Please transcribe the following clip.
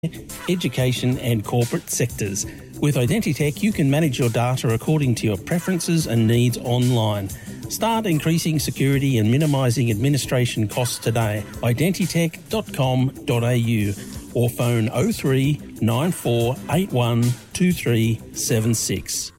education and corporate sectors. With Identitech, you can manage your data according to your preferences and needs online. Start increasing security and minimising administration costs today. Identitech.com.au or phone 03 9481 2376.